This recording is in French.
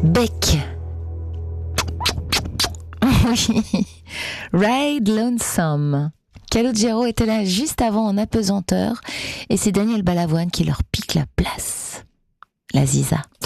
Beck. Oui. Ride Lonesome. Calogero était là juste avant en apesanteur et c'est Daniel Balavoine qui leur pique la place. La Ziza.